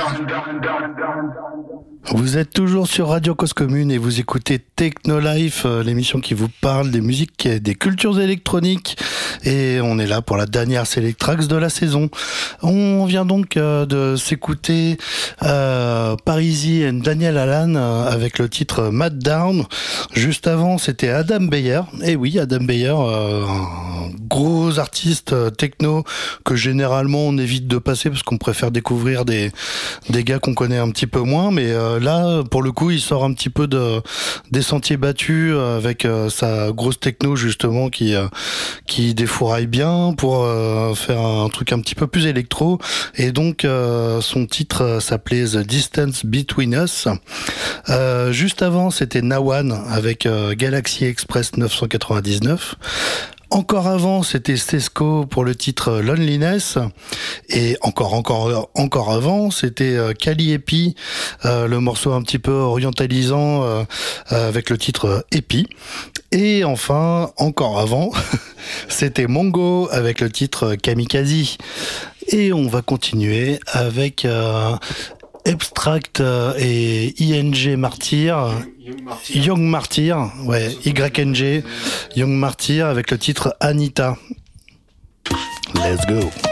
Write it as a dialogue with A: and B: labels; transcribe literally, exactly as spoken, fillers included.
A: Vous êtes toujours sur Radio Cause Commune et vous écoutez Techno Life, l'émission qui vous parle des musiques et des cultures électroniques. Et on est là pour la dernière Selectrax de la saison. On vient donc euh, de s'écouter euh, Parisi et Daniel Allan euh, avec le titre Mad Down. Juste avant, c'était Adam Beyer. Et oui, Adam Beyer, euh, un gros artiste euh, techno que généralement on évite de passer parce qu'on préfère découvrir des, des gars qu'on connaît un petit peu moins. Mais euh, là, pour le coup, il sort un petit peu de, des sentiers battus avec euh, sa grosse techno justement qui, euh, qui défouraille bien pour euh, faire un truc un petit peu plus électro. Et donc, euh, son titre s'appelait The Distance Between Us. Euh, juste avant, c'était Nawan avec euh, Galaxy Express neuf cent quatre-vingt-dix-neuf. Encore avant, c'était Sesco pour le titre Loneliness. Et encore, encore, encore avant, c'était euh, Calliope, euh, le morceau un petit peu orientalisant euh, euh, avec le titre Epi. Et enfin, encore avant, c'était Mongo avec le titre Kamikaze. Et on va continuer avec euh, Abstract et I N G Martyr. Young Martyr. Young Martyr, ouais, Y N G, Young Martyr avec le titre Anita. Let's go.